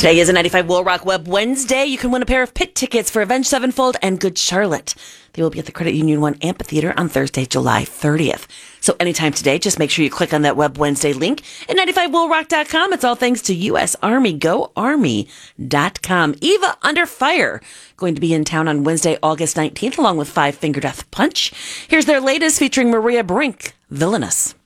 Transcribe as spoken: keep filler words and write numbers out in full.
Today is a ninety-five Will Rock Web Wednesday. You can win a pair of pit tickets for Avenged Sevenfold and Good Charlotte. They will be at the Credit Union One Amphitheater on Thursday, July thirtieth. So anytime today, just make sure you click on that Web Wednesday link at ninety-five will rock dot com. It's all thanks to U S Army. Go Army dot com. Eva Under Fire going to be in town on Wednesday, August nineteenth, along with Five Finger Death Punch. Here's their latest featuring Maria Brink, Villainous.